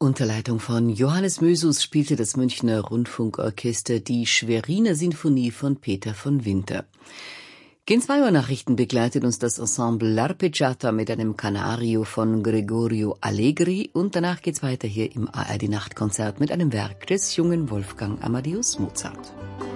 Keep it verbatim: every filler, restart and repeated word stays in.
Unter Leitung von Johannes Mösus spielte das Münchner Rundfunkorchester die Schweriner Sinfonie von Peter von Winter. Gegen zwei Uhr Nachrichten begleitet uns das Ensemble L'Arpeggiata mit einem Canario von Gregorio Allegri und danach geht's weiter hier im A R D Nachtkonzert mit einem Werk des jungen Wolfgang Amadeus Mozart.